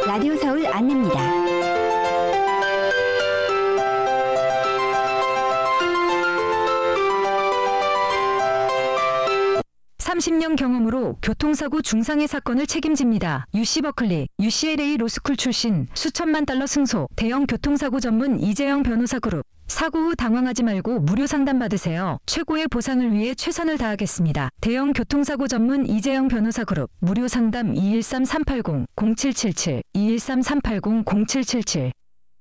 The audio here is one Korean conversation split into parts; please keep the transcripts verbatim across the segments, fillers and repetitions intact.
라디오 서울 안내입니다. 삼십 년 경험으로 교통사고 중상해 사건을 책임집니다. 유씨 버클리, 유씨엘에이 로스쿨 출신, 수천만 달러 승소, 대형 교통사고 전문 이재영 변호사 그룹. 사고 후 당황하지 말고 무료 상담 받으세요. 최고의 보상을 위해 최선을 다하겠습니다. 대형 교통사고 전문 이재영 변호사 그룹. 무료 상담 이일삼 삼팔공 공칠칠칠 이일삼 삼팔공 공칠칠칠.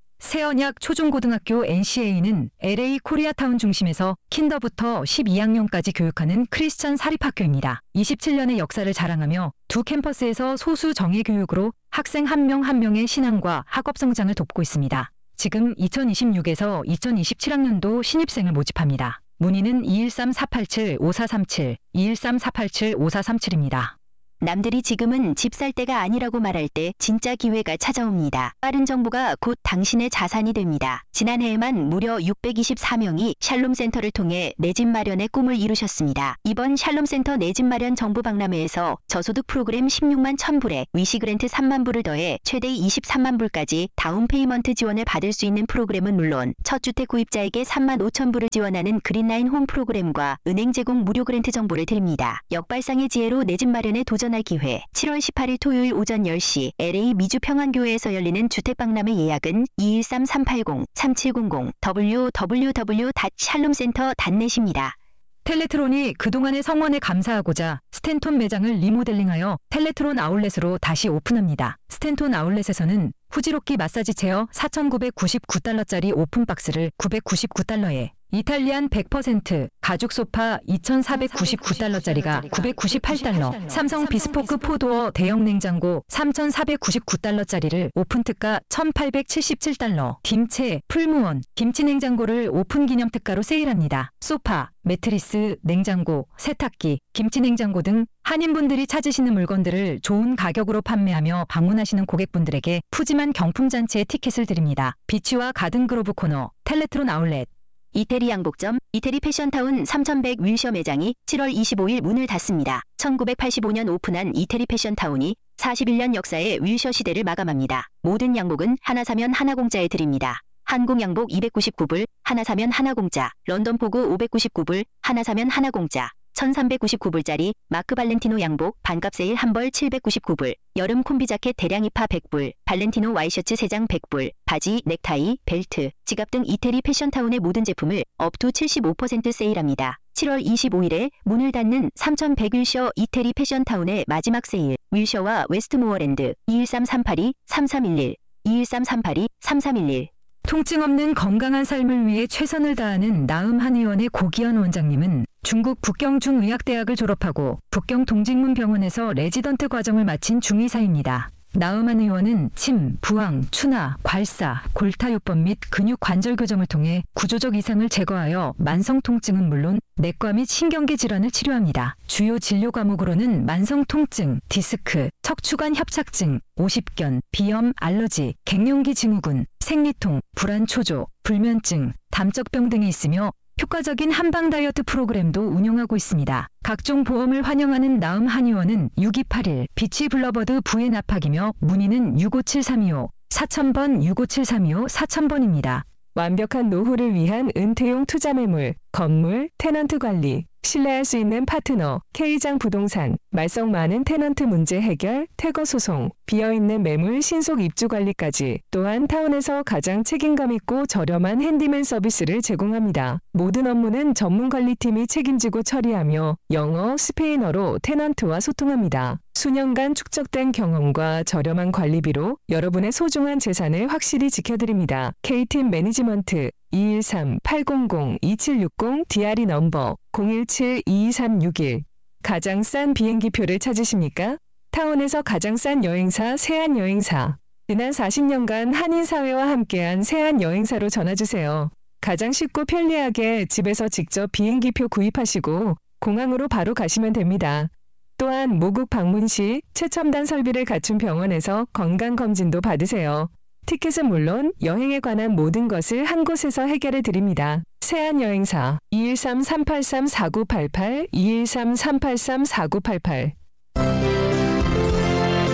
새언약 초중고등학교 엔씨에이는 엘에이 코리아타운 중심에서 킨더부터 십이 학년까지 교육하는 크리스천 사립학교입니다. 이십칠 년의 역사를 자랑하며 두 캠퍼스에서 소수 정예 교육으로 학생 한 명 한 명의 신앙과 학업 성장을 돕고 있습니다. 지금 이천이십육에서 이천이십칠 학년도 신입생을 모집합니다. 문의는 이일삼 사팔칠 오사삼칠 이일삼 사팔칠 오사삼칠입니다. 남들이 지금은 집 살 때가 아니라고 말할 때 진짜 기회가 찾아옵니다. 빠른 정보가 곧 당신의 자산이 됩니다. 지난해에만 무려 육백이십사 명이 샬롬센터를 통해 내 집 마련의 꿈을 이루셨습니다. 이번 샬롬센터 내 집 마련 정보 박람회에서 저소득 프로그램 십육만 천 불에 위시그랜트 삼만 불을 더해 최대 이십삼만 불까지 다운 페이먼트 지원을 받을 수 있는 프로그램은 물론 첫 주택 구입자에게 삼만 오천 불을 지원하는 그린라인 홈 프로그램과 은행 제공 무료 그랜트 정보를 드립니다. 역발상의 지혜로 내 집 마련에 도전 할 기회. 칠월 십팔일 토요일 오전 열 시 엘에이 미주 평안교회에서 열리는 주택박람회 예약은 이일삼 삼팔공 삼칠공공 더블유 더블유 더블유 닷 샬롬센터 닷 넷입니다. 텔레트론이 그동안의 성원에 감사하고자 스탠톤 매장을 리모델링하여 텔레트론 아울렛으로 다시 오픈합니다. 스탠톤 아울렛에서는 후지로키 마사지 체어 사천구백구십구 달러짜리 오픈박스를 구백구십구 달러에, 이탈리안 백 퍼센트 가죽 소파 이천사백구십구 달러짜리가 구백구십팔 달러, 삼성 비스포크 포도어 대형 냉장고 삼천사백구십구 달러짜리를 오픈특가 천팔백칠십칠 달러, 김채, 풀무원, 김치냉장고를 오픈 기념 특가로 세일합니다. 소파, 매트리스, 냉장고, 세탁기, 김치냉장고 등 한인분들이 찾으시는 물건들을 좋은 가격으로 판매하며 방문하시는 고객분들에게 푸짐한 경품잔치의 티켓을 드립니다. 비치와 가든그로브 코너, 텔레트론 아울렛. 이태리 양복점, 이태리 패션타운 삼천백 윌셔 매장이 칠월 이십오일 문을 닫습니다. 천구백팔십오 년 오픈한 이태리 패션타운이 사십일 년 역사의 윌셔 시대를 마감합니다. 모든 양복은 하나 사면 하나 공짜에 드립니다. 한국 양복 이백구십구 불, 하나 사면 하나 공짜. 런던 포구 오백구십구 불, 하나 사면 하나 공짜. 천삼백구십구 불짜리 마크 발렌티노 양복 반값 세일 한 벌 칠백구십구 불, 여름 콤비 자켓 대량 입하 백 불, 발렌티노 와이셔츠 세 장 백 불, 바지, 넥타이, 벨트, 지갑 등 이태리 패션타운의 모든 제품을 업투 칠십오 퍼센트 세일합니다. 칠월 이십오일에 문을 닫는 삼천백 윌셔 이태리 패션타운의 마지막 세일. 윌셔와 웨스트모어랜드 이일삼 삼팔이 삼삼일일 이일삼 삼팔이 삼삼일일. 통증 없는 건강한 삶을 위해 최선을 다하는 나음 한의원의 고기현 원장님은 중국 북경중의학대학을 졸업하고 북경 동직문병원에서 레지던트 과정을 마친 중의사입니다. 나음 한의원은 침, 부항, 추나, 괄사, 골타요법 및 근육 관절 교정을 통해 구조적 이상을 제거하여 만성 통증은 물론 내과 및 신경계 질환을 치료합니다. 주요 진료 과목으로는 만성 통증, 디스크, 척추관 협착증, 오십견, 비염, 알러지, 갱년기 증후군, 생리통, 불안 초조, 불면증, 담적병 등이 있으며 효과적인 한방 다이어트 프로그램도 운영하고 있습니다. 각종 보험을 환영하는 나음 한의원은 육이팔일 비치 블러버드 부의 납학이며 문의는 육오칠삼이오 사천 번 육오칠삼이오 사천 번입니다. 완벽한 노후를 위한 은퇴용 투자매물, 건물, 테넌트 관리, 신뢰할 수 있는 파트너, K장 부동산, 말썽 많은 테넌트 문제 해결, 퇴거 소송, 비어있는 매물 신속 입주 관리까지, 또한 타운에서 가장 책임감 있고 저렴한 핸디맨 서비스를 제공합니다. 모든 업무는 전문 관리팀이 책임지고 처리하며 영어, 스페인어로 테넌트와 소통합니다. 수년간 축적된 경험과 저렴한 관리비로 여러분의 소중한 재산을 확실히 지켜드립니다. K팀 매니지먼트 이일삼 팔공공 이칠육공 디알이 넘버 공일칠 이이삼육일. 가장 싼 비행기표를 찾으십니까? 타운에서 가장 싼 여행사 세안여행사. 지난 사십 년간 한인사회와 함께한 세안여행사로 전화주세요. 가장 쉽고 편리하게 집에서 직접 비행기표 구입하시고 공항으로 바로 가시면 됩니다. 또한 모국 방문 시 최첨단 설비를 갖춘 병원에서 건강검진도 받으세요. 티켓은 물론 여행에 관한 모든 것을 한 곳에서 해결해 드립니다. 세안여행사 이일삼 삼팔삼 사구팔팔 이일삼 삼팔삼 사구팔팔.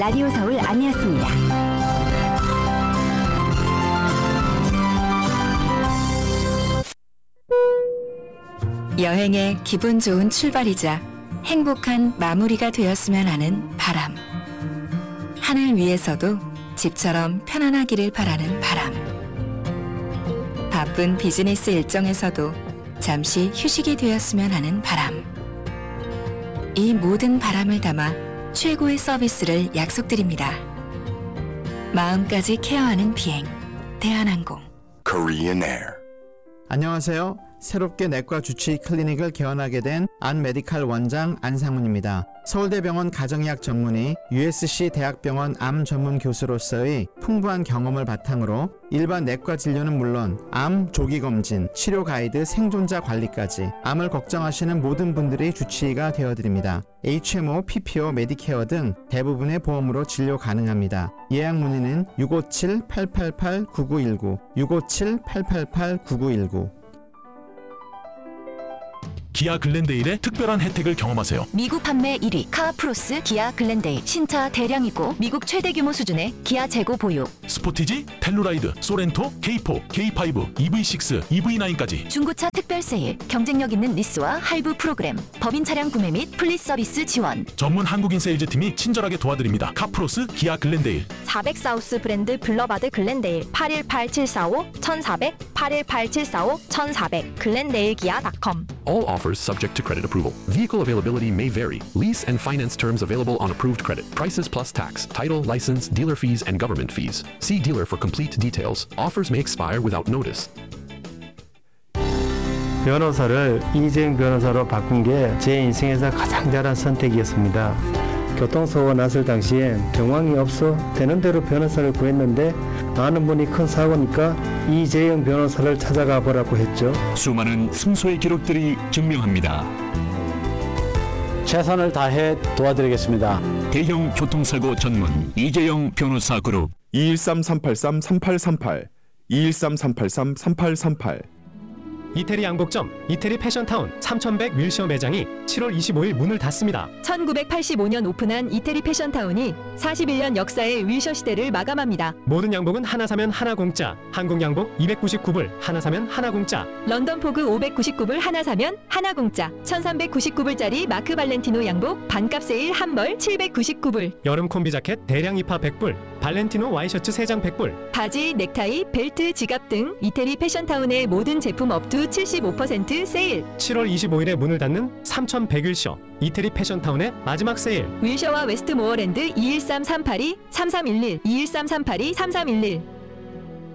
라디오 서울 안이었습니다. 여행의 기분 좋은 출발이자 행복한 마무리가 되었으면 하는 바람. 하늘 위에서도 집처럼 편안하기를 바라는 바람. 바쁜 비즈니스 일정에서도 잠시 휴식이 되었으면 하는 바람. 이 모든 바람을 담아 최고의 서비스를 약속드립니다. 마음까지 케어하는 비행, 대한항공. Korean Air. 안녕하세요. 새롭게 내과 주치 클리닉을 개원하게 된 안메디칼 원장 안상훈입니다. 서울대병원 가정의학 전문의, 유에스씨 대학병원 암 전문 교수로서의 풍부한 경험을 바탕으로 일반 내과 진료는 물론 암 조기 검진, 치료 가이드, 생존자 관리까지 암을 걱정하시는 모든 분들의 주치의가 되어드립니다. 에이치엠오, 피피오, 메디케어 등 대부분의 보험으로 진료 가능합니다. 예약 문의는 육오칠 팔팔팔 구구일구, 육오칠 팔팔팔 구구일구. 기아 글렌데일의 특별한 혜택을 경험하세요. 미국 판매 일 위 카프로스 기아 글렌데일. 신차 대량이고 미국 최대 규모 수준의 기아 재고 보유. 스포티지, 텔루라이드, 소렌토, 케이포, 케이파이브, 이브이식스, 이브이나인까지 중고차 특별 세일, 경쟁력 있는 리스와 할부 프로그램, 법인 차량 구매 및 플리스 서비스 지원. 전문 한국인 세일즈팀이 친절하게 도와드립니다. 카프로스 기아 글렌데일. 사백 사우스 브랜드 블러바드 글렌데일. 팔일팔 칠사오 천사백, 팔일팔 칠사오 천사백, 글렌데일 기아 닷컴. All offers subject to credit approval. Vehicle availability may vary. Lease and finance terms available on approved credit. Prices plus tax, title, license, dealer fees, and government fees. See dealer for complete details. Offers may expire without notice. 변호사를 이재용 변호사로 바꾼 게 제 인생에서 가장 잘한 선택이었습니다. 교통사고 났을 당시엔 정황이 없어 되는 대로 변호사를 구했는데 아는 분이 큰 사고니까 이재용 변호사를 찾아가 보라고 했죠. 수많은 승소의 기록들이 증명합니다. 최선을 다해 도와드리겠습니다. 대형 교통사고 전문 이재용 변호사 그룹. 이일삼 삼팔삼 삼팔삼팔, 이일삼 삼팔삼 삼팔삼팔. 이태리 양복점 이태리 패션타운 삼천백 윌셔 매장이 칠월 이십오일 문을 닫습니다. 천구백팔십오년 오픈한 이태리 패션타운이 사십일년 역사의 윌셔 시대를 마감합니다. 모든 양복은 하나 사면 하나 공짜. 한국 양복 이백구십구 불, 하나 사면 하나 공짜. 런던 포그 오백구십구 불, 하나 사면 하나 공짜. 천삼백구십구 불짜리 마크 발렌티노 양복 반값 세일 한 벌 칠백구십구 불. 여름 콤비 자켓 대량 입하 백 불, 발렌티노 와이셔츠 세 장 백 불. 바지, 넥타이, 벨트, 지갑 등 이태리 패션타운의 모든 제품 업투 칠십오 퍼센트 세일. 칠월 이십오일에 문을 닫는 삼천백 윌셔 이태리 패션타운의 마지막 세일. 윌셔와 웨스트모어랜드 이일삼 삼팔이 삼삼일일, 이일삼 삼팔이 삼삼일일.